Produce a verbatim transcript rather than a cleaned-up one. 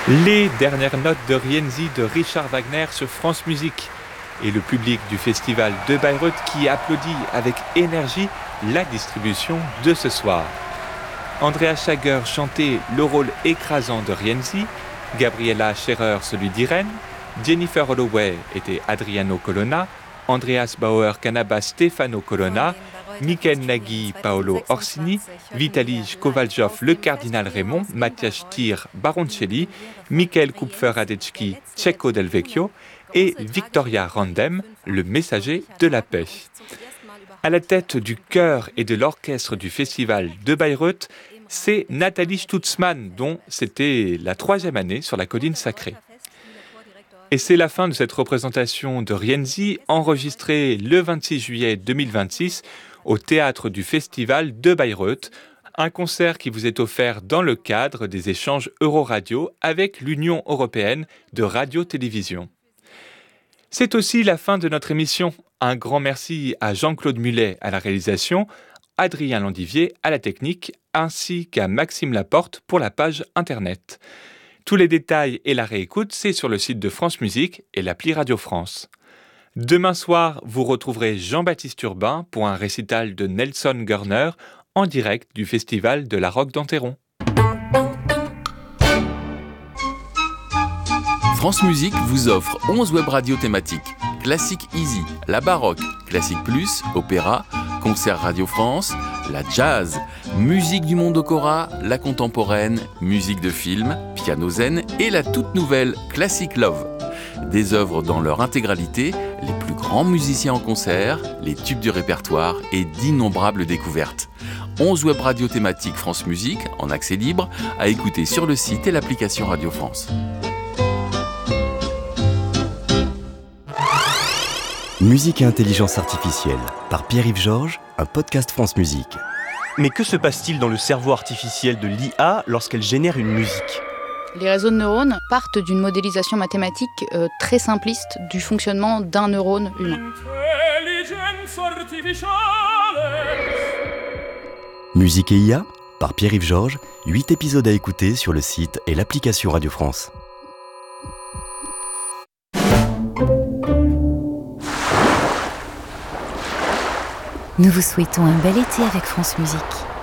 Les dernières notes de Rienzi de Richard Wagner sur France Musique et le public du festival de Bayreuth qui applaudit avec énergie la distribution de ce soir. Andrea Schlager chantait le rôle écrasant de Rienzi, Gabriella Scherer celui d'Irène, Jennifer Holloway était Adriano Colonna, Andreas Bauer Canaba Stefano Colonna, Michael Nagy Paolo Orsini, Vitaly Kovaljov le cardinal Raymond, Mathias Stier Baroncelli, Michael Kupfer-Radecki Cecco Del Vecchio et Victoria Randem, le messager de la paix. À la tête du chœur et de l'orchestre du festival de Bayreuth, c'est Nathalie Stutzmann, dont c'était la troisième année sur la colline sacrée. Et c'est la fin de cette représentation de Rienzi, enregistrée le vingt-six juillet deux mille vingt-six au théâtre du festival de Bayreuth, un concert qui vous est offert dans le cadre des échanges Euroradio avec l'Union européenne de radio-télévision. C'est aussi la fin de notre émission. Un grand merci à Jean-Claude Mullet à la réalisation, Adrien Landivier à la technique, ainsi qu'à Maxime Laporte pour la page internet. Tous les détails et la réécoute, c'est sur le site de France Musique et l'appli Radio France. Demain soir, vous retrouverez Jean-Baptiste Urbain pour un récital de Nelson Görner en direct du Festival de la Roque d'Enterron. France Musique vous offre onze web radios thématiques. Classique Easy, la baroque, Classique Plus, opéra, concert Radio France, la jazz, musique du monde Okora, la contemporaine, musique de film, piano zen et la toute nouvelle Classic Love. Des œuvres dans leur intégralité, les plus grands musiciens en concert, les tubes du répertoire et d'innombrables découvertes. onze web radios thématiques France Musique, en accès libre, à écouter sur le site et l'application Radio France. Musique et intelligence artificielle, par Pierre-Yves Georges, un podcast France Musique. Mais que se passe-t-il dans le cerveau artificiel de l'I A lorsqu'elle génère une musique ? Les réseaux de neurones partent d'une modélisation mathématique euh, très simpliste du fonctionnement d'un neurone humain. Musique et I A, par Pierre-Yves Georges, huit épisodes à écouter sur le site et l'application Radio France. Nous vous souhaitons un bel été avec France Musique.